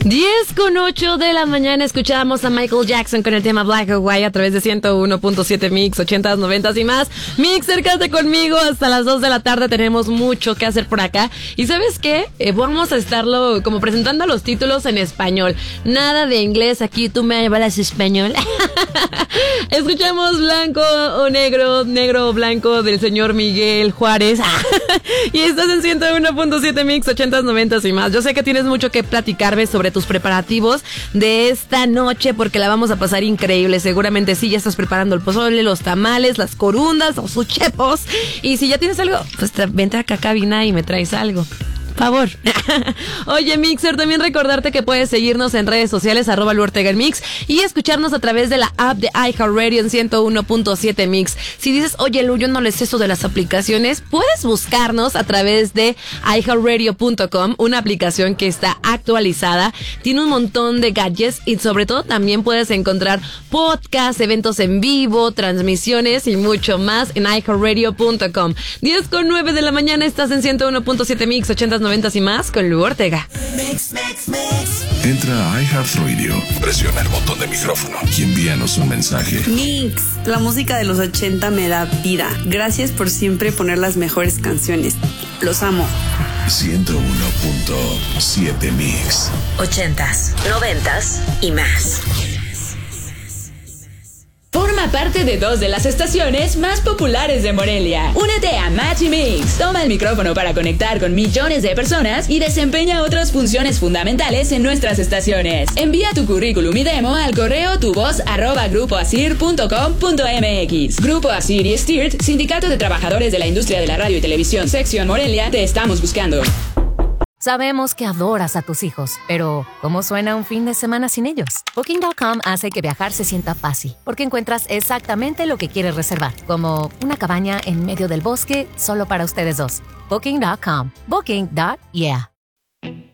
10:08 de la mañana escuchábamos a Michael Jackson con el tema Black or White a través de 101.7 Mix, 80s, 90s y más. Mix, acércate conmigo hasta las 2 de la tarde, tenemos mucho que hacer por acá. ¿Y sabes qué? Vamos a estarlo como presentando los títulos en español. Nada de inglés aquí, tú me hablas español. Escuchamos Blanco o Negro, Negro o Blanco del señor Miguel Juárez. Y estás en 101.7 Mix, 80s, 90s y más. Yo sé que tienes mucho que platicarme sobre tus preparativos de esta noche porque la vamos a pasar increíble. Seguramente sí, ya estás preparando el pozole, los tamales, las corundas, los uchepos. Y si ya tienes algo, pues vente acá a cabina y me traes algo. Favor. Oye, Mixer, también recordarte que puedes seguirnos en redes sociales, @LuOrtegaMix, y escucharnos a través de la app de iHeartRadio en 101.7 Mix. Si dices, oye, Lu, yo no les sé eso de las aplicaciones, puedes buscarnos a través de iHeartRadio.com, una aplicación que está actualizada, tiene un montón de gadgets y sobre todo también puedes encontrar podcasts, eventos en vivo, transmisiones y mucho más en iHeartRadio.com. 10:09 de la mañana, estás en 101.7 Mix, 80s, 90s y más con Lu Ortega. Mix. Entra a iHeartRadio, presiona el botón de micrófono y envíanos un mensaje. Mix, la música de los 80 me da vida. Gracias por siempre poner las mejores canciones. Los amo. 101.7 Mix. 80s, 90s y más. Forma parte de 2 de las estaciones más populares de Morelia. Únete a Match y Mix. Toma el micrófono para conectar con millones de personas y desempeña otras funciones fundamentales en nuestras estaciones. Envía tu currículum y demo al correo tuvoz@grupoasir.com.mx. Grupo Asir y Stirt, Sindicato de Trabajadores de la Industria de la Radio y Televisión, Sección Morelia, te estamos buscando. Sabemos que adoras a tus hijos, pero ¿cómo suena un fin de semana sin ellos? Booking.com hace que viajar se sienta fácil, porque encuentras exactamente lo que quieres reservar, como una cabaña en medio del bosque solo para ustedes dos. Booking.com. Booking.yeah.